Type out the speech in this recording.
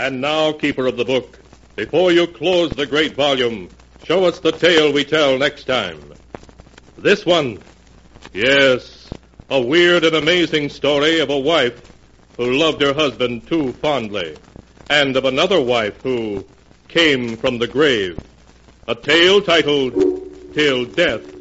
And now, keeper of the book, before you close the great volume, show us the tale we tell next time. This one, yes, a weird and amazing story of a wife who loved her husband too fondly, and of another wife who came from the grave. A tale titled, Till Death